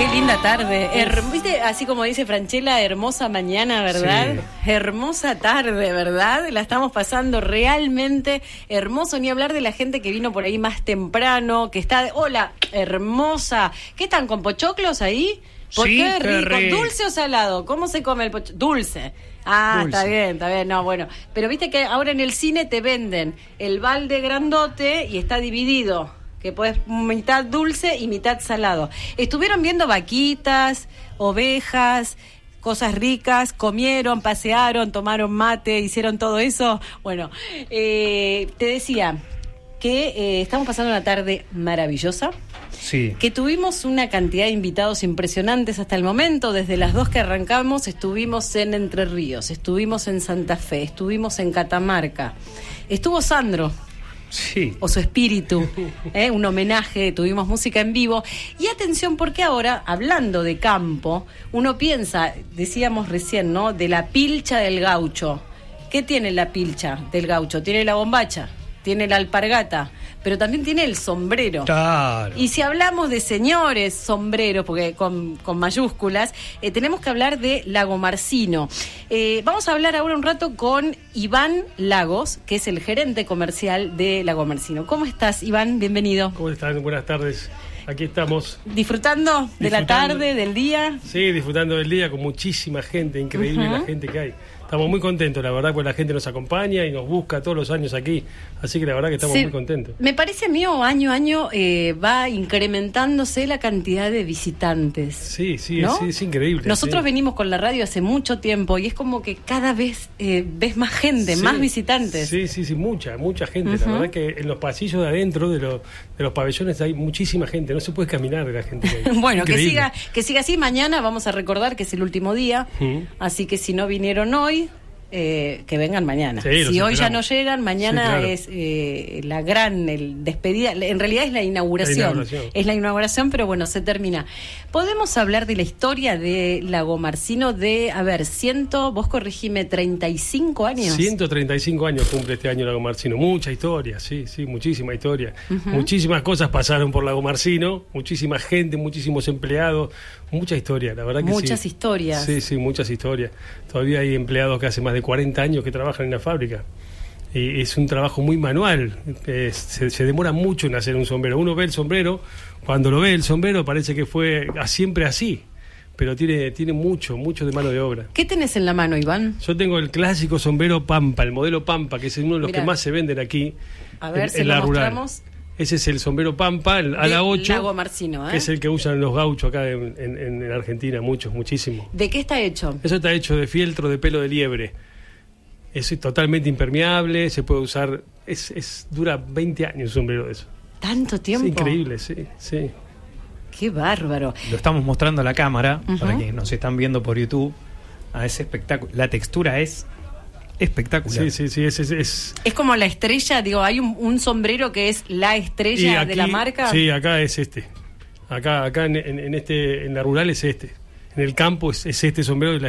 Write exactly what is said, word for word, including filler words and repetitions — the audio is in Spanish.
linda tarde. Her- ¿Viste? Así como dice Franchella, hermosa mañana, ¿verdad? Sí. Hermosa tarde, ¿verdad? La estamos pasando realmente hermoso. Ni hablar de la gente que vino por ahí más temprano, que está... De... Hola, hermosa. ¿Qué están, con pochoclos ahí? ¿Por sí, qué rico? rico? ¿Dulce o salado? ¿Cómo se come el pochoclo? Dulce. Ah, Dulce. Está bien, está bien, no, bueno. Pero viste que ahora en el cine te venden el balde grandote y está dividido, que puedes mitad dulce y mitad salado. Estuvieron viendo vaquitas, ovejas, cosas ricas, comieron, pasearon, tomaron mate, hicieron todo eso. Bueno, eh, te decía que eh, estamos pasando una tarde maravillosa. Sí. Que tuvimos una cantidad de invitados impresionantes hasta el momento. Desde las dos que arrancamos estuvimos en Entre Ríos, estuvimos en Santa Fe, estuvimos en Catamarca. Estuvo Sandro. Sí. O su espíritu, ¿eh? Un homenaje, tuvimos música en vivo. Y atención, porque ahora, hablando de campo, uno piensa, decíamos recién, ¿no? De la pilcha del gaucho. ¿Qué tiene la pilcha del gaucho? Tiene la bombacha, tiene la alpargata, pero también tiene el sombrero. Claro. Y si hablamos de señores sombreros, porque con, con mayúsculas, eh, tenemos que hablar de Lagomarcino. Eh, vamos a hablar ahora un rato con Iván Lagos, que es el gerente comercial de Lagomarcino. ¿Cómo estás, Iván? Bienvenido. ¿Cómo están? Buenas tardes. Aquí estamos. ¿Disfrutando, disfrutando de la tarde, del día? Sí, disfrutando del día con muchísima gente, increíble uh-huh. La gente que hay. Estamos muy contentos, la verdad, porque la gente nos acompaña y nos busca todos los años aquí. Así que la verdad que estamos sí, muy contentos. Me parece a mí, año a año eh, va incrementándose la cantidad de visitantes. Sí, sí, ¿no? es, es increíble. Nosotros sí. venimos con la radio hace mucho tiempo y es como que cada vez eh, ves más gente, sí, más visitantes. Sí, sí, sí, mucha, mucha gente. Uh-huh. La verdad que en los pasillos de adentro de, lo, de los pabellones hay muchísima gente. No se puede caminar de la gente que hay. Bueno, que siga, que siga así. Mañana vamos a recordar que es el último día. Uh-huh. Así que si no vinieron hoy... Eh, que vengan mañana. Sí, si hoy ya no llegan, mañana sí, claro. es eh, la gran el despedida. En realidad es la inauguración. la inauguración. Es la inauguración, pero bueno, se termina. Podemos hablar de la historia de Lagomarcino de, a ver, ciento, vos corregime, treinta y cinco años. ciento treinta y cinco años cumple este año Lagomarcino. Mucha historia, sí, sí, muchísima historia. Uh-huh. Muchísimas cosas pasaron por Lagomarcino, muchísima gente, muchísimos empleados, mucha historia, la verdad que muchas sí. historias. Sí, sí, muchas historias. Todavía hay empleados que hace más de cuarenta años que trabajan en la fábrica. Y es un trabajo muy manual. Eh, se, se demora mucho en hacer un sombrero. Uno ve el sombrero, cuando lo ve el sombrero parece que fue a, siempre así. Pero tiene, tiene mucho, mucho de mano de obra. ¿Qué tenés en la mano, Iván? Yo tengo el clásico sombrero Pampa, el modelo Pampa, que es uno de los Mirá. que más se venden aquí. A ver, en, se en lo la mostramos. Rural. Ese es el sombrero Pampa, el ala ocho, Lagomarcino, ¿eh? que es el que usan los gauchos acá en, en, en Argentina, muchos, muchísimo. ¿De qué está hecho? Eso está hecho de fieltro de pelo de liebre. Es totalmente impermeable, se puede usar, es, es dura veinte años un sombrero de eso. ¿Tanto tiempo? Es increíble, sí, sí. Qué bárbaro. Lo estamos mostrando a la cámara, uh-huh. para quienes nos están viendo por YouTube. A ese espectáculo. La textura es espectacular. Sí, sí, sí. Es, es, es... es como la estrella, digo, hay un, un sombrero que es la estrella aquí, de la marca. Sí, acá es este. Acá, acá en, en, en este, en la rural es este. En el campo es, es este sombrero de la